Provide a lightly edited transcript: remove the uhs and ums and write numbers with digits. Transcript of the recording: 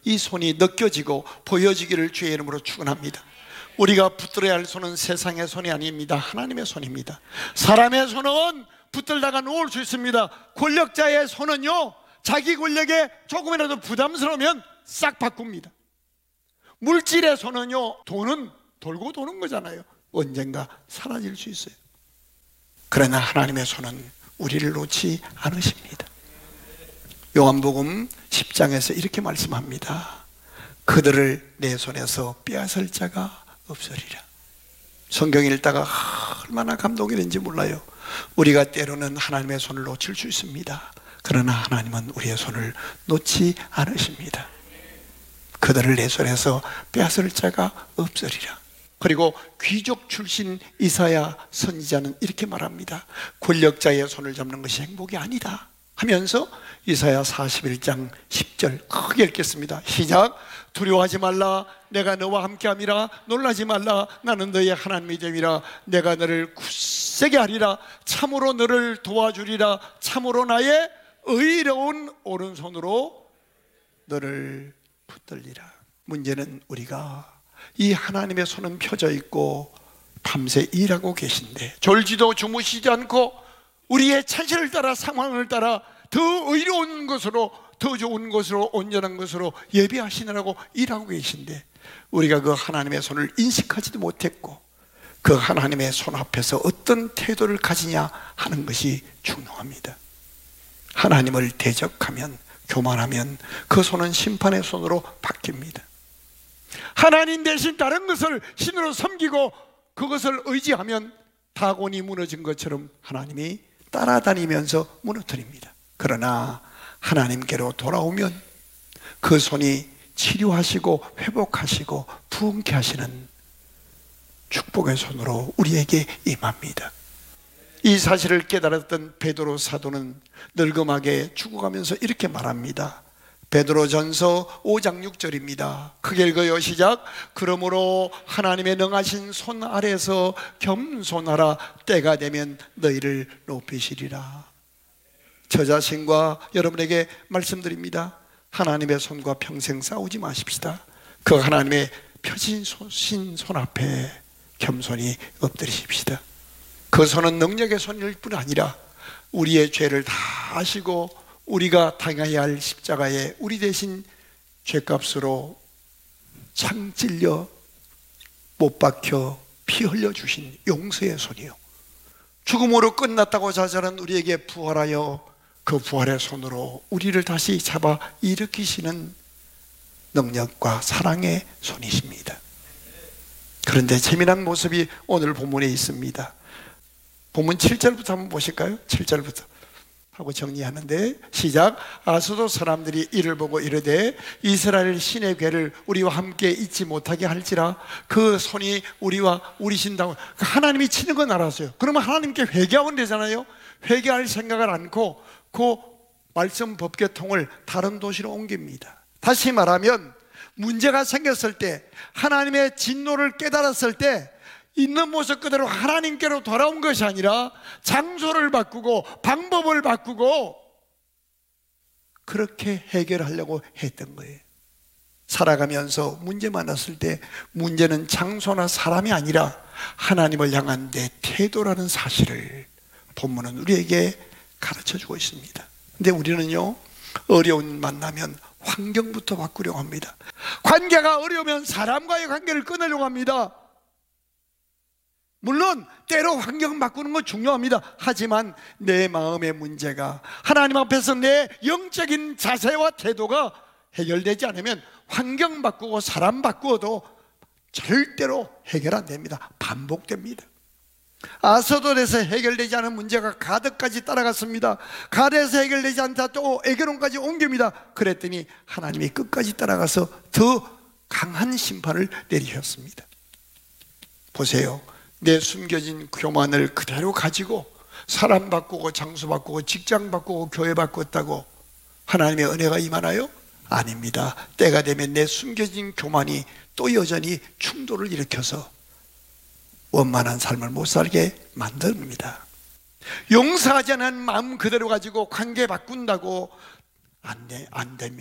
이 손이 느껴지고 보여지기를 주의 이름으로 축원합니다. 우리가 붙들어야 할 손은 세상의 손이 아닙니다. 하나님의 손입니다. 사람의 손은 붙들다가 놓을 수 있습니다. 권력자의 손은요, 자기 권력에 조금이라도 부담스러우면 싹 바꿉니다. 물질의 손은요, 돈은 돌고 도는 거잖아요. 언젠가 사라질 수 있어요. 그러나 하나님의 손은 우리를 놓지 않으십니다. 요한복음 10장에서 이렇게 말씀합니다. 그들을 내 손에서 빼앗을 자가 없으리라. 성경 읽다가 얼마나 감동이 되는지 몰라요. 우리가 때로는 하나님의 손을 놓칠 수 있습니다. 그러나 하나님은 우리의 손을 놓지 않으십니다. 그들을 내 손에서 빼앗을 자가 없으리라. 그리고 귀족 출신 이사야 선지자는 이렇게 말합니다. 권력자의 손을 잡는 것이 행복이 아니다 하면서 이사야 41장 10절 크게 읽겠습니다. 시작. 두려워하지 말라. 내가 너와 함께함이라. 놀라지 말라. 나는 너의 하나님이 됨이라. 내가 너를 굳세게 하리라. 참으로 너를 도와주리라. 참으로 나의 의로운 오른손으로 너를 붙들리라. 문제는 우리가 이 하나님의 손은 펴져 있고 밤새 일하고 계신데 졸지도 주무시지 않고 우리의 차질을 따라 상황을 따라 더 의로운 것으로, 더 좋은 것으로, 온전한 것으로 예비하시느라고 일하고 계신데 우리가 그 하나님의 손을 인식하지도 못했고 그 하나님의 손 앞에서 어떤 태도를 가지냐 하는 것이 중요합니다. 하나님을 대적하면, 교만하면 그 손은 심판의 손으로 바뀝니다. 하나님 대신 다른 것을 신으로 섬기고 그것을 의지하면 다곤이 무너진 것처럼 하나님이 따라다니면서 무너뜨립니다. 그러나 하나님께로 돌아오면 그 손이 치료하시고 회복하시고 부흥케 하시는 축복의 손으로 우리에게 임합니다. 이 사실을 깨달았던 베드로 사도는 늙음하게 죽어가면서 이렇게 말합니다. 베드로전서 5장 6절입니다. 크게 읽어요. 시작. 그러므로 하나님의 능하신 손 아래서 겸손하라. 때가 되면 너희를 높이시리라. 저 자신과 여러분에게 말씀드립니다. 하나님의 손과 평생 싸우지 마십시다. 그 하나님의 펴진 손 앞에 겸손히 엎드리십시다. 그 손은 능력의 손일 뿐 아니라 우리의 죄를 다 아시고 우리가 당해야 할 십자가에 우리 대신 죄값으로 창 찔려 못 박혀 피 흘려 주신 용서의 손이요, 죽음으로 끝났다고 자잘한 우리에게 부활하여 그 부활의 손으로 우리를 다시 잡아 일으키시는 능력과 사랑의 손이십니다. 그런데 재미난 모습이 오늘 본문에 있습니다. 본문 7절부터 한번 보실까요? 7절부터 하고 정리하는데 시작. 아수도 사람들이 이를 보고 이르되 이스라엘 신의 괴를 우리와 함께 잊지 못하게 할지라. 그 손이 우리와 우리신다고 하나님이 치는 건 알았어요. 그러면 하나님께 회개하면 되잖아요. 회개할 생각을 않고 그 말씀 법계통을 다른 도시로 옮깁니다. 다시 말하면 문제가 생겼을 때, 하나님의 진노를 깨달았을 때 있는 모습 그대로 하나님께로 돌아온 것이 아니라 장소를 바꾸고 방법을 바꾸고 그렇게 해결하려고 했던 거예요. 살아가면서 문제 만났을 때 문제는 장소나 사람이 아니라 하나님을 향한 내 태도라는 사실을 본문은 우리에게 가르쳐주고 있습니다. 근데 우리는요, 어려운 만나면 환경부터 바꾸려고 합니다. 관계가 어려우면 사람과의 관계를 끊으려고 합니다. 물론 때로 환경 바꾸는 거 중요합니다. 하지만 내 마음의 문제가 하나님 앞에서 내 영적인 자세와 태도가 해결되지 않으면 환경 바꾸고 사람 바꾸어도 절대로 해결 안 됩니다. 반복됩니다. 아소돌에서 해결되지 않은 문제가 가드까지 따라갔습니다. 가드에서 해결되지 않다 또 에게론까지 옮깁니다. 그랬더니 하나님이 끝까지 따라가서 더 강한 심판을 내리셨습니다. 보세요. 내 숨겨진 교만을 그대로 가지고 사람 바꾸고 장소 바꾸고 직장 바꾸고 교회 바꿨다고 하나님의 은혜가 임하나요? 아닙니다. 때가 되면 내 숨겨진 교만이 또 여전히 충돌을 일으켜서 원만한 삶을 못 살게 만듭니다. 용서하지 않은 마음 그대로 가지고 관계 바꾼다고 안 됩니다.